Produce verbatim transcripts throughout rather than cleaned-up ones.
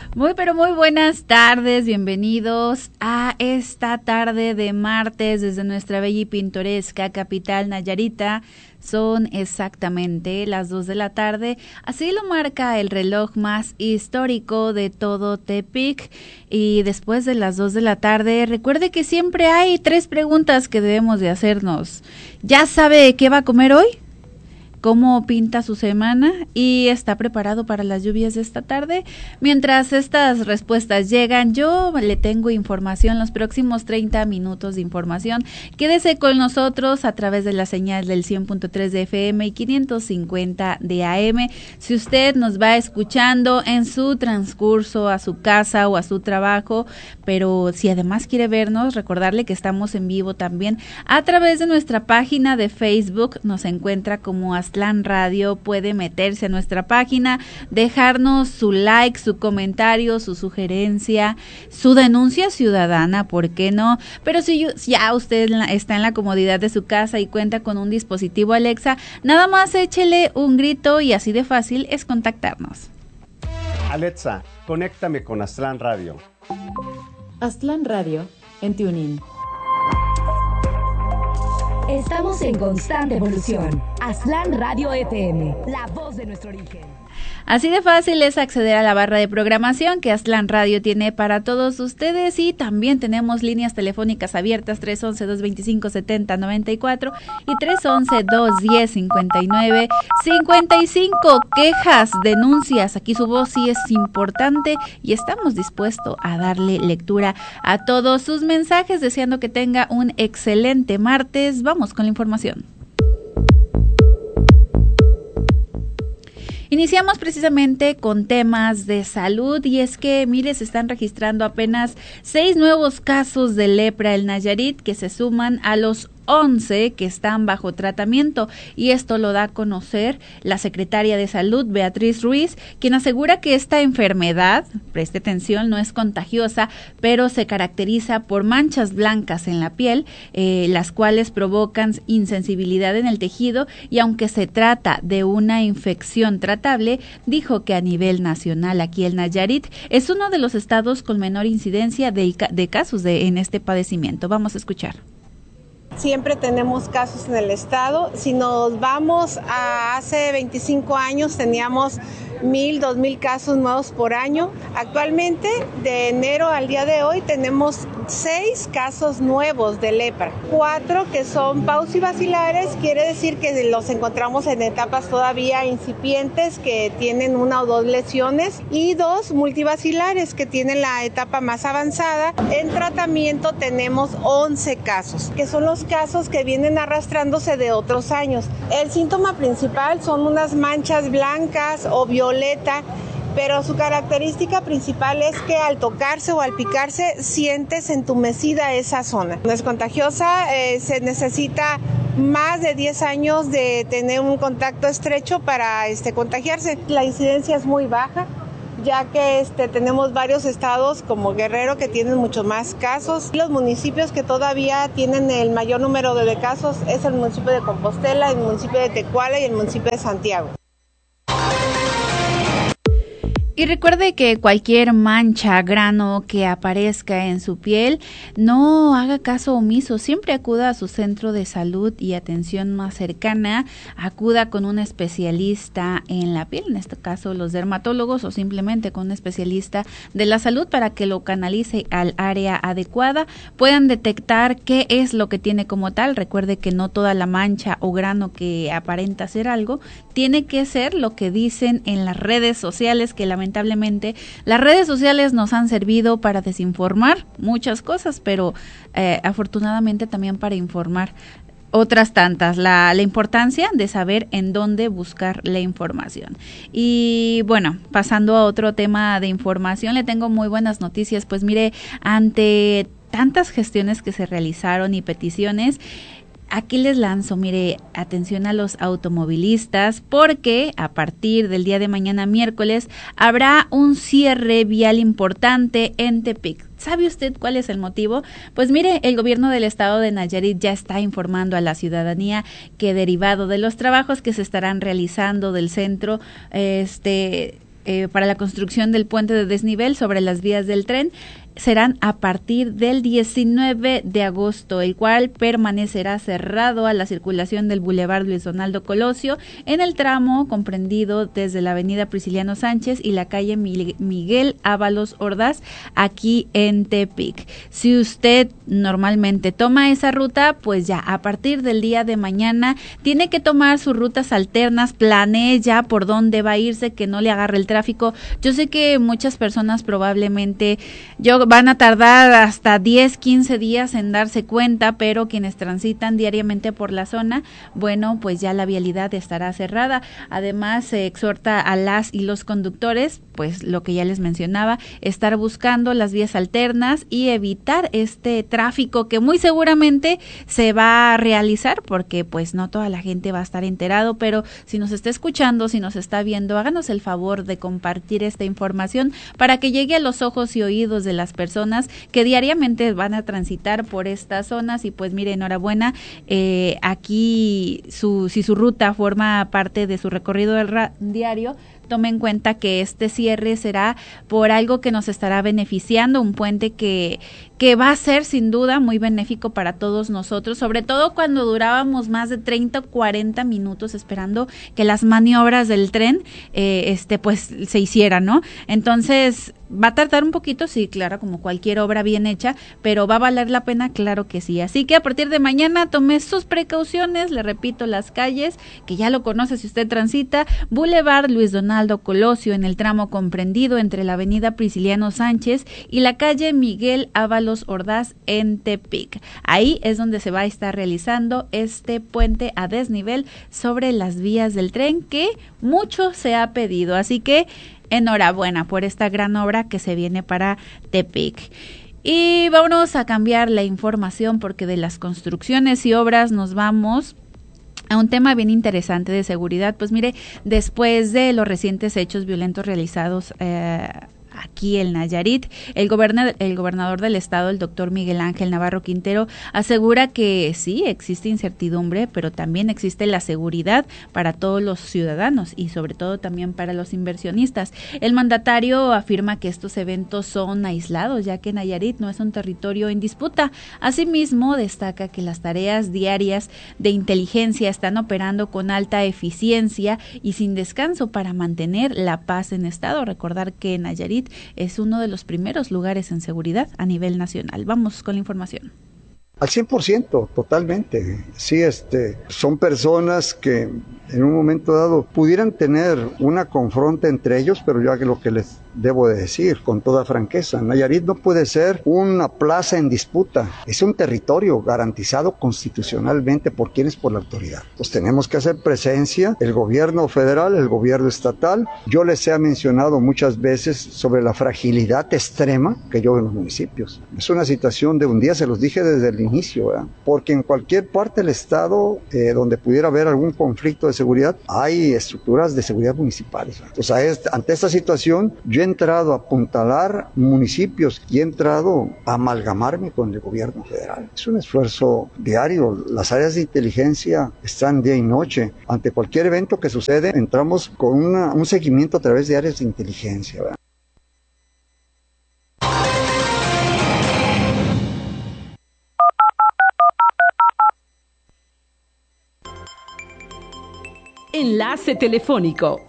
Muy pero muy buenas tardes, bienvenidos a esta tarde de martes desde nuestra bella y pintoresca capital Nayarita. Son exactamente las dos de la tarde, así lo marca el reloj más histórico de todo Tepic. Y después de las dos de la tarde, recuerde que siempre hay tres preguntas que debemos de hacernos. ¿Ya sabe qué va a comer hoy? ¿Cómo pinta su semana? ¿Y está preparado para las lluvias de esta tarde? Mientras estas respuestas llegan, yo le tengo información, los próximos treinta minutos de información. Quédese con nosotros a través de la señal del cien punto tres de F M y quinientos cincuenta de A M. Si usted nos va escuchando en su transcurso a su casa o a su trabajo, pero si además quiere vernos, recordarle que estamos en vivo también a través de nuestra página de Facebook. Nos encuentra como Aztlán Radio, puede meterse a nuestra página, dejarnos su like, su comentario, su sugerencia, su denuncia ciudadana, ¿por qué no? Pero si ya usted está en la comodidad de su casa y cuenta con un dispositivo Alexa, nada más échele un grito y así de fácil es contactarnos. Alexa, conéctame con Aztlán Radio. Aztlán Radio en TuneIn. Estamos en constante evolución. Aztlán Radio F M, la voz de nuestro origen. Así de fácil es acceder a la barra de programación que Aztlán Radio tiene para todos ustedes, y también tenemos líneas telefónicas abiertas tres once, dos veinticinco, setenta, noventa y cuatro y tres once, dos diez, cincuenta y nueve, cincuenta y cinco. Quejas, denuncias, aquí su voz sí es importante y estamos dispuestos a darle lectura a todos sus mensajes, deseando que tenga un excelente martes. Vamos con la información. Iniciamos precisamente con temas de salud, y es que, mire, se están registrando apenas seis nuevos casos de lepra en Nayarit, que se suman a los once que están bajo tratamiento, y esto lo da a conocer la secretaria de Salud, Beatriz Ruiz, quien asegura que esta enfermedad, preste atención, no es contagiosa, pero se caracteriza por manchas blancas en la piel, eh, las cuales provocan insensibilidad en el tejido, y aunque se trata de una infección tratable, dijo que a nivel nacional aquí el Nayarit es uno de los estados con menor incidencia de, de casos de, en este padecimiento. Vamos a escuchar. Siempre tenemos casos en el estado. Si nos vamos a hace veinticinco años, teníamos mil, dos mil casos nuevos por año. Actualmente, de enero al día de hoy, tenemos seis casos nuevos de lepra. Cuatro que son paucibacilares, quiere decir que los encontramos en etapas todavía incipientes, que tienen una o dos lesiones, y dos multibacilares, que tienen la etapa más avanzada. En tratamiento tenemos once casos, que son los casos que vienen arrastrándose de otros años. El síntoma principal son unas manchas blancas o violeta, pero su característica principal es que al tocarse o al picarse sientes entumecida esa zona. No es contagiosa, eh, se necesita más de diez años de tener un contacto estrecho para este, contagiarse. La incidencia es muy baja, ya que este, tenemos varios estados como Guerrero que tienen mucho más casos. Los municipios que todavía tienen el mayor número de casos es el municipio de Compostela, el municipio de Tecuala y el municipio de Santiago. Y recuerde que cualquier mancha, grano que aparezca en su piel, no haga caso omiso, siempre acuda a su centro de salud y atención más cercana, acuda con un especialista en la piel, en este caso los dermatólogos, o simplemente con un especialista de la salud para que lo canalice al área adecuada, puedan detectar qué es lo que tiene como tal. Recuerde que no toda la mancha o grano que aparenta ser algo tiene que ser lo que dicen en las redes sociales, que lamentablemente Lamentablemente, las redes sociales nos han servido para desinformar muchas cosas, pero eh, afortunadamente también para informar otras tantas. La, la importancia de saber en dónde buscar la información. Y bueno, pasando a otro tema de información, le tengo muy buenas noticias. Pues mire, ante tantas gestiones que se realizaron y peticiones, aquí les lanzo, mire, atención a los automovilistas, porque a partir del día de mañana miércoles habrá un cierre vial importante en Tepic. ¿Sabe usted cuál es el motivo? Pues mire, el gobierno del estado de Nayarit ya está informando a la ciudadanía que, derivado de los trabajos que se estarán realizando del centro, este eh, para la construcción del puente de desnivel sobre las vías del tren serán a partir del diecinueve de agosto, el cual permanecerá cerrado a la circulación del Boulevard Luis Donaldo Colosio en el tramo comprendido desde la avenida Prisciliano Sánchez y la calle Miguel Ábalos Ordaz, aquí en Tepic. Si usted normalmente toma esa ruta, pues ya a partir del día de mañana tiene que tomar sus rutas alternas, planee ya por dónde va a irse, que no le agarre el tráfico. Yo sé que muchas personas probablemente, yo van a tardar hasta diez, quince días en darse cuenta, pero quienes transitan diariamente por la zona, bueno, pues ya la vialidad estará cerrada. Además, se exhorta a las y los conductores, pues lo que ya les mencionaba, estar buscando las vías alternas y evitar este tráfico que muy seguramente se va a realizar, porque pues no toda la gente va a estar enterado, pero si nos está escuchando, si nos está viendo, háganos el favor de compartir esta información para que llegue a los ojos y oídos de las personas que diariamente van a transitar por estas zonas. Y pues mire, enhorabuena, eh, aquí su, si su ruta forma parte de su recorrido del ra- diario, tome en cuenta que este cierre será por algo que nos estará beneficiando, un puente que, que va a ser sin duda muy benéfico para todos nosotros, sobre todo cuando durábamos más de treinta o cuarenta minutos esperando que las maniobras del tren eh, este pues se hicieran, ¿no? Entonces, ¿va a tardar un poquito? Sí, claro, como cualquier obra bien hecha, pero ¿va a valer la pena? Claro que sí. Así que a partir de mañana tome sus precauciones, le repito, las calles, que ya lo conoce si usted transita, Boulevard Luis Donaldo Colosio en el tramo comprendido entre la avenida Prisciliano Sánchez y la calle Miguel Ábalos Ordaz en Tepic. Ahí es donde se va a estar realizando este puente a desnivel sobre las vías del tren que mucho se ha pedido. Así que enhorabuena por esta gran obra que se viene para Tepic. Y vámonos a cambiar la información, porque de las construcciones y obras nos vamos a un tema bien interesante de seguridad. Pues mire, después de los recientes hechos violentos realizados eh, aquí en Nayarit, el gobernador, el gobernador del estado, el doctor Miguel Ángel Navarro Quintero, asegura que sí, existe incertidumbre, pero también existe la seguridad para todos los ciudadanos y sobre todo también para los inversionistas. El mandatario afirma que estos eventos son aislados, ya que Nayarit no es un territorio en disputa. Asimismo, destaca que las tareas diarias de inteligencia están operando con alta eficiencia y sin descanso para mantener la paz en estado. Recordar que Nayarit es uno de los primeros lugares en seguridad a nivel nacional. Vamos con la información. Al cien por ciento, totalmente. Sí, este, son personas que en un momento dado pudieran tener una confronta entre ellos, pero yo lo que les debo de decir con toda franqueza, Nayarit no puede ser una plaza en disputa, es un territorio garantizado constitucionalmente por quienes, por la autoridad. Pues tenemos que hacer presencia, el gobierno federal, el gobierno estatal. Yo les he mencionado muchas veces sobre la fragilidad extrema que yo veo en los municipios. Es una situación de un día, se los dije desde el inicio, ¿verdad? Porque en cualquier parte del estado eh, donde pudiera haber algún conflicto de seguridad, hay estructuras de seguridad municipales. Entonces, ante esta situación, yo he entrado a apuntalar municipios y he entrado a amalgamarme con el gobierno federal. Es un esfuerzo diario. Las áreas de inteligencia están día y noche. Ante cualquier evento que sucede, entramos con una, un seguimiento a través de áreas de inteligencia, ¿verdad? Enlace telefónico.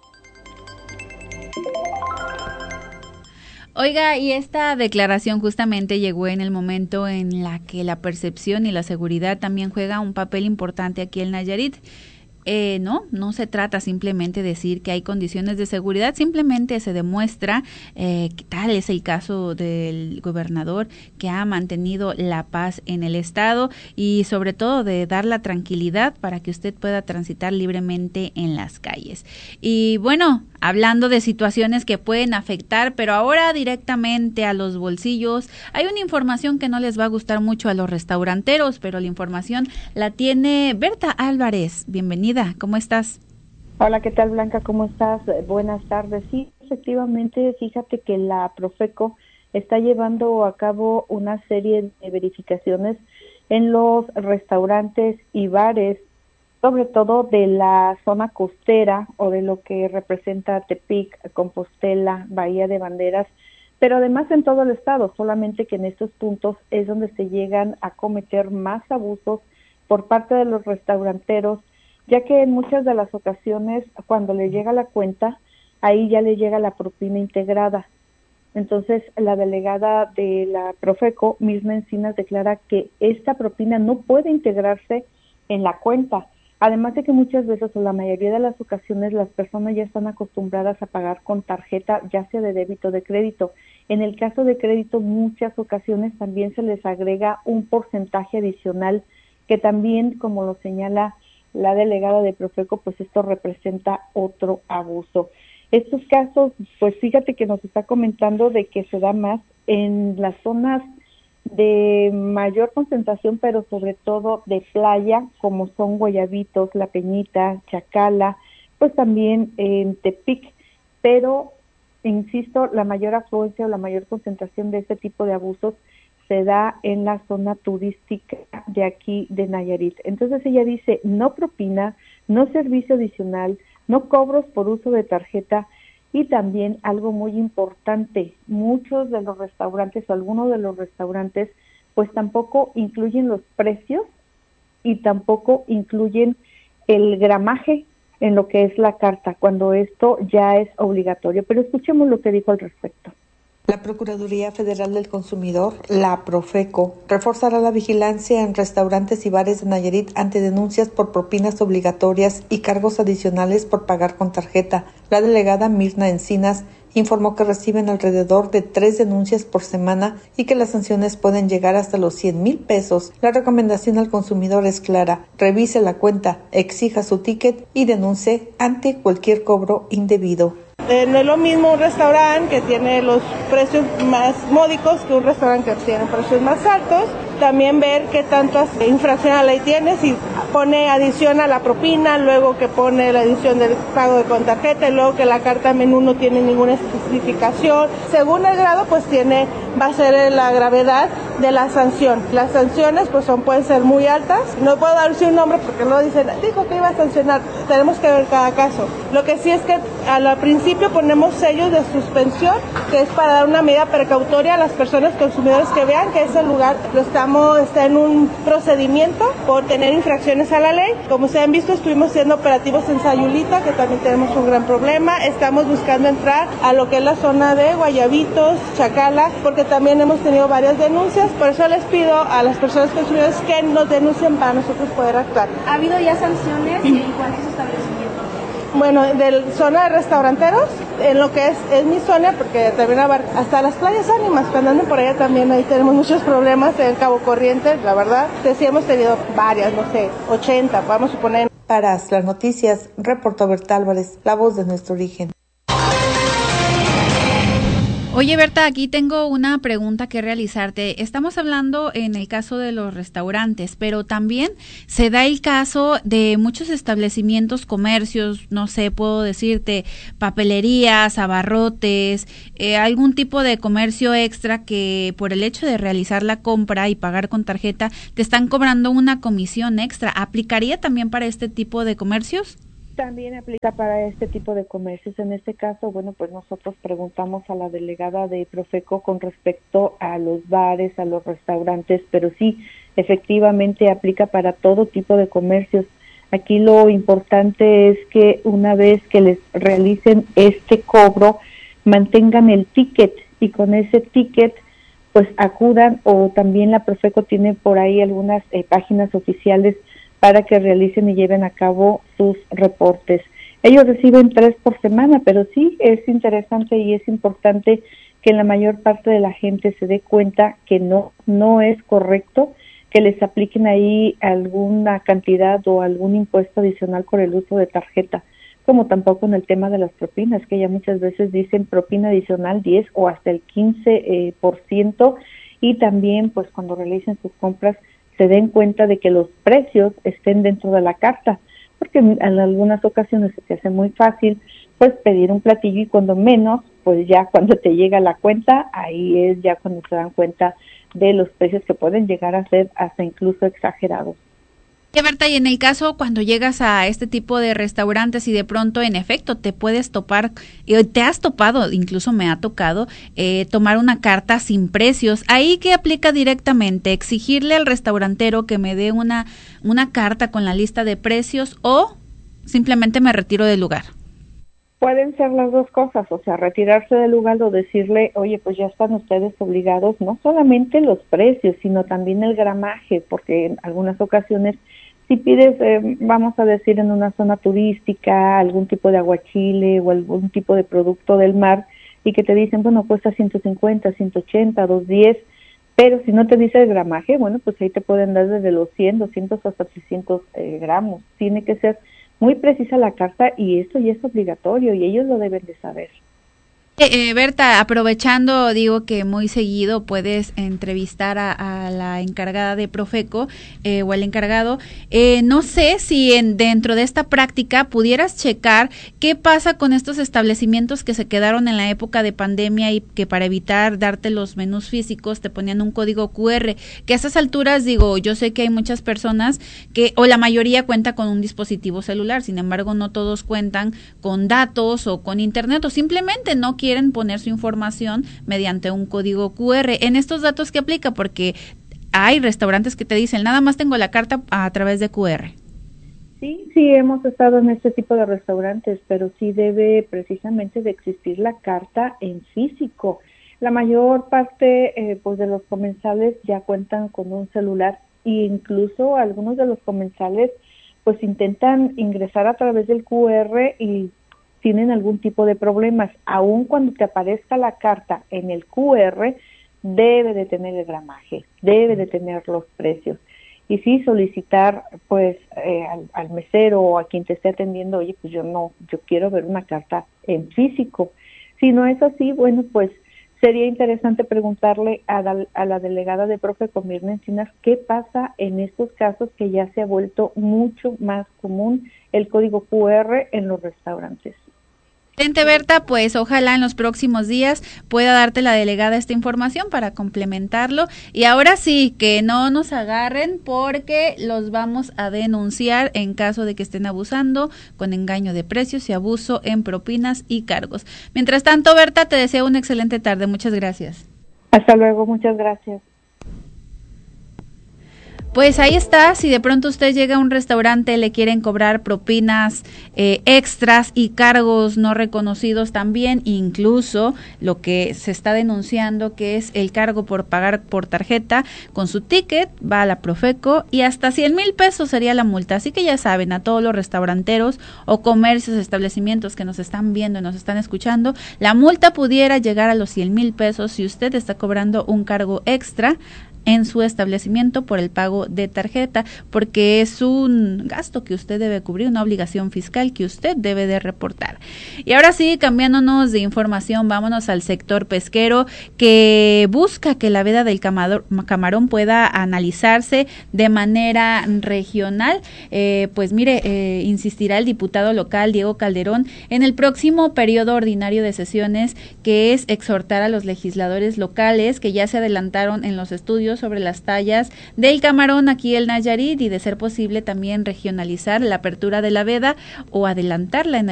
Oiga, y esta declaración justamente llegó en el momento en la que la percepción y la seguridad también juega un papel importante aquí en Nayarit. Eh, no, no se trata simplemente de decir que hay condiciones de seguridad, simplemente se demuestra eh, que tal es el caso del gobernador, que ha mantenido la paz en el estado y sobre todo de dar la tranquilidad para que usted pueda transitar libremente en las calles. Y bueno, hablando de situaciones que pueden afectar, pero ahora directamente a los bolsillos, hay una información que no les va a gustar mucho a los restauranteros, pero la información la tiene Berta Álvarez. Bienvenida. ¿Cómo estás? Hola, ¿qué tal, Blanca? ¿Cómo estás? Buenas tardes. Sí, efectivamente, fíjate que la Profeco está llevando a cabo una serie de verificaciones en los restaurantes y bares sobre todo de la zona costera o de lo que representa Tepic, Compostela, Bahía de Banderas, pero además en todo el estado, solamente que en estos puntos es donde se llegan a cometer más abusos por parte de los restauranteros, ya que en muchas de las ocasiones cuando le llega la cuenta, ahí ya le llega la propina integrada. Entonces, la delegada de la Profeco, Mirna Encinas, declara que esta propina no puede integrarse en la cuenta. Además de que muchas veces, o la mayoría de las ocasiones, las personas ya están acostumbradas a pagar con tarjeta, ya sea de débito o de crédito. En el caso de crédito, muchas ocasiones también se les agrega un porcentaje adicional que también, como lo señala la delegada de Profeco, pues esto representa otro abuso. Estos casos, pues fíjate que nos está comentando de que se da más en las zonas de mayor concentración, pero sobre todo de playa, como son Guayabitos, La Peñita, Chacala, pues también en Tepic, pero insisto, la mayor afluencia o la mayor concentración de este tipo de abusos se da en la zona turística de aquí de Nayarit. Entonces ella dice, no propina, no servicio adicional, no cobros por uso de tarjeta, y también algo muy importante, muchos de los restaurantes o algunos de los restaurantes pues tampoco incluyen los precios y tampoco incluyen el gramaje en lo que es la carta, cuando esto ya es obligatorio. Pero escuchemos lo que dijo al respecto. La Procuraduría Federal del Consumidor, la Profeco, reforzará la vigilancia en restaurantes y bares de Nayarit ante denuncias por propinas obligatorias y cargos adicionales por pagar con tarjeta. La delegada Mirna Encinas informó que reciben alrededor de tres denuncias por semana y que las sanciones pueden llegar hasta los cien mil pesos. La recomendación al consumidor es clara: revise la cuenta, exija su ticket y denuncie ante cualquier cobro indebido. Eh, no es lo mismo un restaurante que tiene los precios más módicos que un restaurante que tiene precios más altos. También ver qué tantas infracciones a la ley tiene, si pone adición a la propina, luego que pone la adición del pago de con tarjeta, y luego que la carta menú no tiene ninguna especificación. Según el grado, pues tiene, va a ser la gravedad de la sanción. Las sanciones pues son, pueden ser muy altas. No puedo darse un nombre porque luego dicen, dijo que iba a sancionar. Tenemos que ver cada caso. Lo que sí es que al principio ponemos sellos de suspensión, que es para dar una medida precautoria a las personas consumidores que vean que ese lugar lo estamos, está en un procedimiento por tener infracciones a la ley. Como se han visto, estuvimos haciendo operativos en Sayulita, que también tenemos un gran problema. Estamos buscando entrar a lo que es la zona de Guayabitos, Chacala, porque también hemos tenido varias denuncias. Por eso les pido a las personas consumidoras que nos denuncien para nosotros poder actuar. ¿Ha habido ya sanciones en cuántos establecimientos? Bueno, de zona de restauranteros, en lo que es, es mi zona, porque también abarca hasta las playas Ánimas, cuando anden por allá también ahí tenemos muchos problemas en Cabo Corrientes, la verdad, que sí hemos tenido varias, no sé, ochenta, podemos suponer. Para las noticias, reportó Berta Álvarez, la voz de nuestro origen. Oye, Berta, aquí tengo una pregunta que realizarte. Estamos hablando en el caso de los restaurantes, pero también se da el caso de muchos establecimientos, comercios, no sé, puedo decirte, papelerías, abarrotes, eh, algún tipo de comercio extra que por el hecho de realizar la compra y pagar con tarjeta te están cobrando una comisión extra. ¿Aplicaría también para este tipo de comercios? También aplica para este tipo de comercios. En este caso, bueno, pues nosotros preguntamos a la delegada de Profeco con respecto a los bares, a los restaurantes, pero sí, efectivamente aplica para todo tipo de comercios. Aquí lo importante es que una vez que les realicen este cobro, mantengan el ticket y con ese ticket pues acudan, o también la Profeco tiene por ahí algunas eh, páginas oficiales para que realicen y lleven a cabo sus reportes. Ellos reciben tres por semana, pero sí es interesante y es importante que la mayor parte de la gente se dé cuenta que no, no es correcto que les apliquen ahí alguna cantidad o algún impuesto adicional por el uso de tarjeta, como tampoco en el tema de las propinas, que ya muchas veces dicen propina adicional diez o hasta el quince eh, por ciento, y también pues cuando realicen sus compras se den cuenta de que los precios estén dentro de la carta, porque en algunas ocasiones se hace muy fácil pues pedir un platillo y cuando menos, pues ya cuando te llega la cuenta, ahí es ya cuando se dan cuenta de los precios que pueden llegar a ser hasta incluso exagerados. Berta, y en el caso cuando llegas a este tipo de restaurantes y de pronto en efecto te puedes topar, eh, te has topado, incluso me ha tocado, eh, tomar una carta sin precios, ¿ahí qué aplica directamente? ¿Exigirle al restaurantero que me dé una, una carta con la lista de precios o simplemente me retiro del lugar? Pueden ser las dos cosas, o sea, retirarse del lugar o decirle, oye, pues ya están ustedes obligados, no solamente los precios, sino también el gramaje, porque en algunas ocasiones, si pides, eh, vamos a decir, en una zona turística, algún tipo de aguachile o algún tipo de producto del mar, y que te dicen, bueno, cuesta ciento cincuenta, ciento ochenta, doscientos diez, pero si no te dice el gramaje, bueno, pues ahí te pueden dar desde los cien, doscientos hasta trescientos eh, gramos. Tiene que ser muy precisa la carta y esto ya es obligatorio y ellos lo deben de saber. Eh, eh, Berta, aprovechando, digo que muy seguido puedes entrevistar a, a la encargada de Profeco eh, o el encargado. Eh, no sé si en, dentro de esta práctica pudieras checar qué pasa con estos establecimientos que se quedaron en la época de pandemia y que para evitar darte los menús físicos te ponían un código cu erre, que a esas alturas, digo, yo sé que hay muchas personas que, o la mayoría cuenta con un dispositivo celular, sin embargo no todos cuentan con datos o con internet o simplemente no quieren poner su información mediante un código cu erre. En estos datos, ¿qué aplica? Porque hay restaurantes que te dicen, nada más tengo la carta a través de cu erre. Sí, sí, hemos estado en este tipo de restaurantes, pero sí debe precisamente de existir la carta en físico. La mayor parte eh, pues de los comensales ya cuentan con un celular e incluso algunos de los comensales pues intentan ingresar a través del cu erre y tienen algún tipo de problemas. Aun cuando te aparezca la carta en el cu erre, debe de tener el gramaje, debe de tener los precios. Y sí, solicitar pues eh, al, al mesero o a quien te esté atendiendo, oye, pues yo no, yo quiero ver una carta en físico. Si no es así, bueno, pues sería interesante preguntarle a la, a la delegada de Profeco, Mirna Encinas, qué pasa en estos casos que ya se ha vuelto mucho más común el código cu erre en los restaurantes. Excelente, Berta, pues ojalá en los próximos días pueda darte la delegada esta información para complementarlo. Y ahora sí, que no nos agarren porque los vamos a denunciar en caso de que estén abusando con engaño de precios y abuso en propinas y cargos. Mientras tanto, Berta, te deseo una excelente tarde. Muchas gracias. Hasta luego, muchas gracias. Pues ahí está, si de pronto usted llega a un restaurante, le quieren cobrar propinas eh, extras y cargos no reconocidos también, incluso lo que se está denunciando que es el cargo por pagar por tarjeta, con su ticket va a la Profeco y hasta cien mil pesos sería la multa. Así que ya saben, a todos los restauranteros o comercios, establecimientos que nos están viendo y nos están escuchando, la multa pudiera llegar a los cien mil pesos si usted está cobrando un cargo extra en su establecimiento por el pago de tarjeta, porque es un gasto que usted debe cubrir, una obligación fiscal que usted debe de reportar. Y ahora sí, cambiándonos de información, vámonos al sector pesquero que busca que la veda del camarón pueda analizarse de manera regional. Eh, pues mire, eh, insistirá el diputado local Diego Calderón en el próximo periodo ordinario de sesiones, que es exhortar a los legisladores locales que ya se adelantaron en los estudios sobre las tallas del camarón aquí en Nayarit y de ser posible también regionalizar la apertura de la veda o adelantarla en